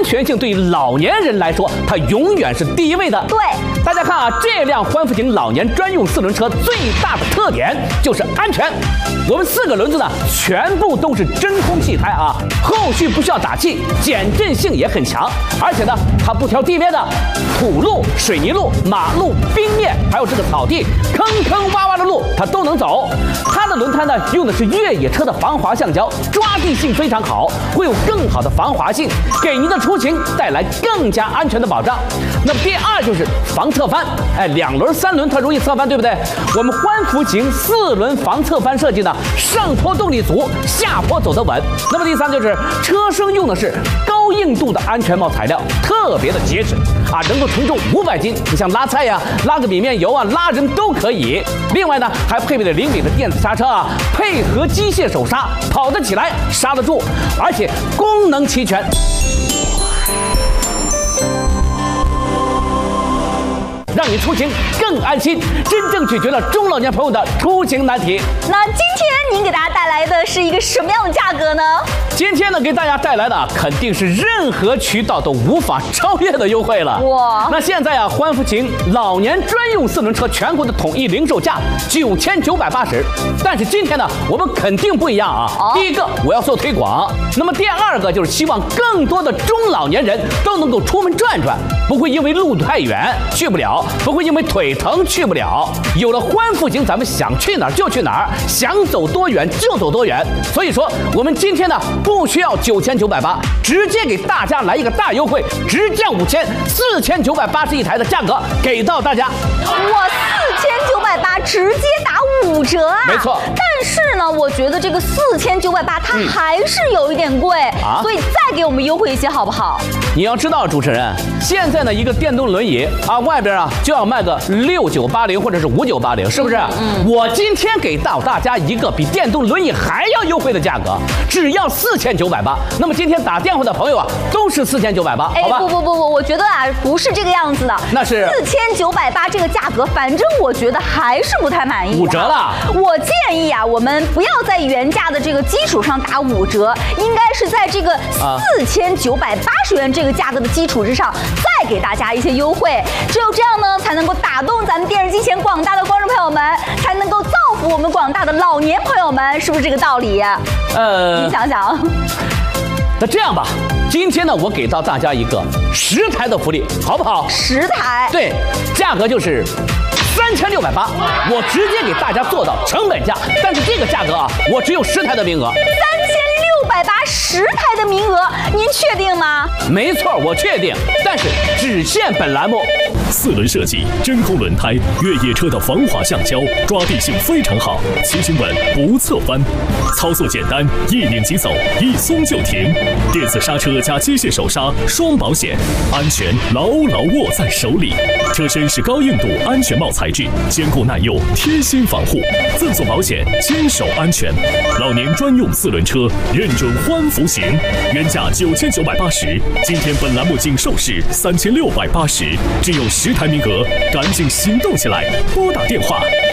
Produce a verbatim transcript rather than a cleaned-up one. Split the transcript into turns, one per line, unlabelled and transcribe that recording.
全性对于老年人来说，它永远是第一位的。
对，
大家看啊，这辆欢福行老年专用四轮车最大的特点就是安全。我们四个轮子呢，全部都是真空气胎啊，后续不需要打气，减震性也很强。而且呢，它不挑地面的，土路、水泥路、马路、冰面，还有这个草地，坑坑洼洼的路它都能走。它的轮胎呢，用的是越野车的防滑橡胶，抓地性非常好，会有更好的防滑性，给您的出行带来更加安全的保障。那么第二就是防侧翻，哎，两轮、三轮它容易侧翻，对不对？我们欢福行四轮防侧翻设计呢，上坡动力足，下坡走得稳。那么第三就是车身用的是高硬度的安全帽材料，特别的结实啊，能够承重五百斤。你像拉菜呀、拉个米面油啊、拉人都可以。另外呢，还配备了灵敏的电子刹车啊，配合机械手刹，跑得起来，刹得住，而且功能齐全。让你出行更安心，真正解决了中老年朋友的出行难题。
那今天您给大家带来的是一个什么样的价格呢？
今天呢，给大家带来的肯定是任何渠道都无法超越的优惠了。
哇！
那现在啊，欢福行老年专用四轮车全国的统一零售价九千九百八十，但是今天呢，我们肯定不一样啊。哦、第一个，我要做推广；那么第二个就是希望更多的中老年人都能够出门转转，不会因为路太远去不了。不会因为腿疼去不了，有了欢福行，咱们想去哪儿就去哪儿，想走多远就走多远。所以说，我们今天呢不需要九千九百八，直接给大家来一个大优惠，直降五千，四千九百八十一台的价格给到大家。
哇，四千九百八直接打五折啊！
没错。
但是呢，我觉得这个四千九百八它还是有一点贵、嗯、啊，所以再给我们优惠一些好不好？
你要知道，主持人，现在呢一个电动轮椅啊，外边啊就要卖个六九八零或者是五九八零，是不是？嗯。我今天给到大家一个比电动轮椅还要优惠的价格，只要四千九百八。那么今天打电话的朋友啊，都是四千九百八，好吧？
哎，不不不不，我觉得啊，不是这个样子的。
那是
四千九百八这个价格，反正我觉得还是不太满意、啊。
五折了。我
建议啊，我们不要在原价的这个基础上打五折，应该是在这个四千九百八十元这个价格的基础之上，再给大家一些优惠。只有这样呢，才能够打动咱们电视机前广大的观众朋友们，才能够造福我们广大的老年朋友们，是不是这个道理？呃，你想想。
那这样吧，今天呢，我给到大家一个十台的福利，好不好？
十台。
对，价格就是三千六百八，我直接给大家做到成本价。但是这个价格啊，我只有十台的名额。三
千六百八十台的名额，您确定吗？
没错，我确定，但是只限本栏目。
四轮设计，真空轮胎，越野车的防滑橡胶，抓地性非常好，骑行稳不侧翻，操作简单，一拧即走，一松就停，电子刹车加机械手刹，双保险，安全牢牢握在手里。车身是高硬度安全帽材质，坚固耐用，贴心防护，赠送保险，坚守安全。老年专用四轮车，认准欢福行，原价九千九百八十，今天本栏目仅售市三千六百八十，只有十台名额，赶紧行动起来，拨打电话